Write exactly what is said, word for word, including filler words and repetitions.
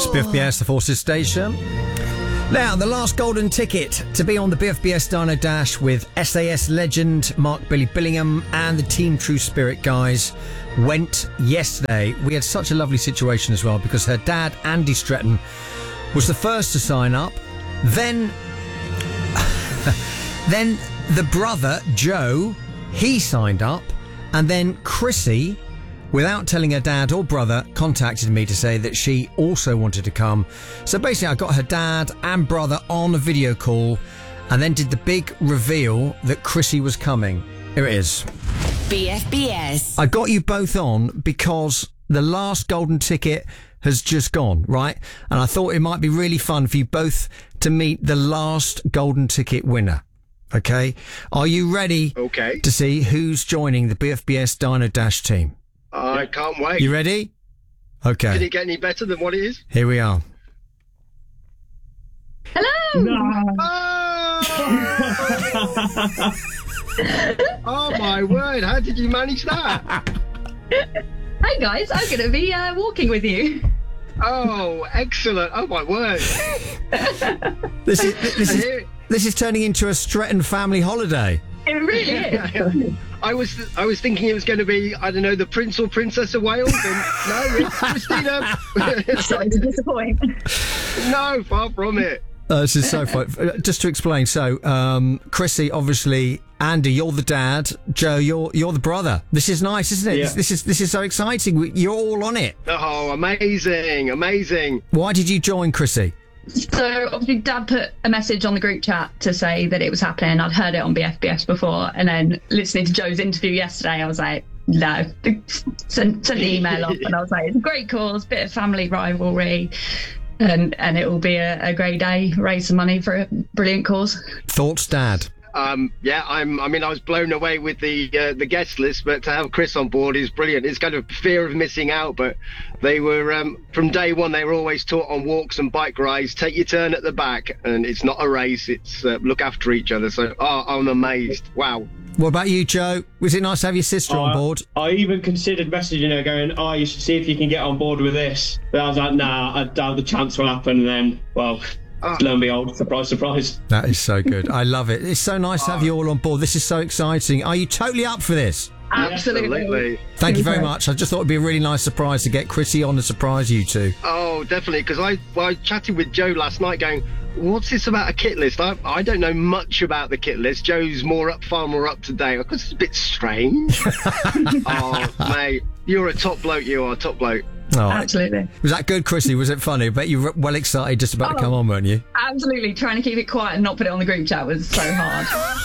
B F B S, the Forces Station. Now, the last golden ticket to be on the B F B S Dino Dash with S A S legend Mark Billy Billingham and the Team True Spirit guys went yesterday. We had such a lovely situation as well because her dad, Andy Stretton, was the first to sign up. Then, then the brother, Joe, he signed up. And then Chrissy, without telling her dad or brother, contacted me to say that she also wanted to come. So basically, I got her dad and brother on a video call and then did the big reveal that Chrissy was coming. Here it is. B F B S. I got you both on because the last golden ticket has just gone, right? And I thought it might be really fun for you both to meet the last golden ticket winner. Okay? Are you ready Okay. to see who's joining the B F B S Dino Dash team? I can't wait. You ready? Okay. Can it get any better than what it is? Here we are. Hello. No. Oh! Oh my word! How did you manage that? Hi guys, I'm going to be uh, walking with you. Oh, excellent! Oh my word! This is this And is here- this is turning into a Stretton family holiday. It really is. I was I was thinking it was going to be, I don't know, the Prince or Princess of Wales, and no, it's Christina. Sorry to disappoint. No, far from it. Uh, this is so fun. Uh, Just to explain, so um, Chrissy, obviously, Andy, you're the dad. Joe, you're you're the brother. This is nice, isn't it? Yeah. This, this is this is so exciting. We- You're all on it. Oh, amazing, amazing. Why did you join, Chrissy? So obviously Dad put a message on the group chat to say that it was happening. I'd heard it on B F B S before, and then listening to Joe's interview yesterday, I was like, no, send, send the email off, and I was like, it's a great cause, bit of family rivalry, and and it will be a, a great day, raise some money for a brilliant cause. Thoughts, Dad? Um, yeah, I'm. I mean, I was blown away with the uh, the guest list, but to have Chris on board is brilliant. It's kind of fear of missing out, but they were um, from day one. They were always taught on walks and bike rides. Take your turn at the back, and it's not a race. It's uh, look after each other. So, oh, I'm amazed. Wow. What about you, Joe? Was it nice to have your sister on I- board? I even considered messaging her going, oh, you should see if you can get on board with this. But I was like, nah, I doubt the chance will happen. And then, well, Oh. lo and behold, surprise, surprise. That is so good. I love it. It's so nice to have you all on board. This is so exciting. Are you totally up for this? Absolutely. Thank you very much. I just thought it'd be a really nice surprise to get Chrissy on and surprise you two. Oh, definitely. Because I, well, I chatted with Joe last night, going, "What's this about a kit list?" I, I don't know much about the kit list. Joe's more up, far more up to date. Because it's a bit strange. Oh, mate, you're a top bloke. You are a top bloke. Oh, Absolutely. was that good, Chrissy? Was it funny? I bet you were well excited just about to Oh. come on, weren't you? Absolutely. Trying to keep it quiet and not put it on the group chat was so hard.